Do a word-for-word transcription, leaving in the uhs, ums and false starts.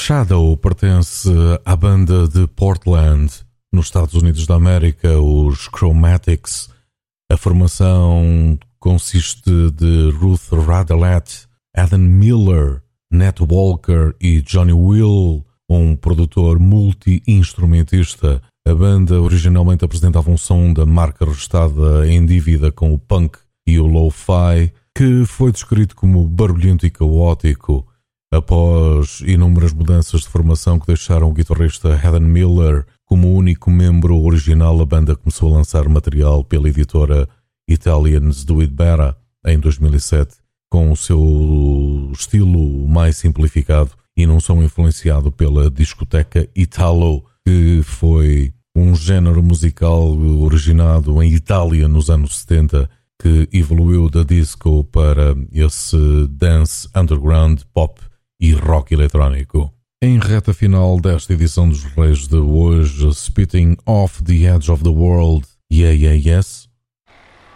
Shadow pertence à banda de Portland, nos Estados Unidos da América, os Chromatics. A formação consiste de Ruth Radelet, Adam Miller, Nat Walker e Johnny Will, um produtor multi-instrumentista. A banda originalmente apresentava um som da marca registada em dívida com o punk e o lo-fi, que foi descrito como barulhento e caótico. Após inúmeras mudanças de formação que deixaram o guitarrista Adam Miller como único membro original, a banda começou a lançar material pela editora Italians Do It Better em dois mil e sete, com o seu estilo mais simplificado e num som influenciado pela discoteca Italo, que foi um género musical originado em Itália nos anos setenta, que evoluiu da disco para esse dance underground, pop e rock eletrónico. Em reta final desta edição dos Reis de hoje, Spitting Off the Edge of the World, Yeah Yeah Yes,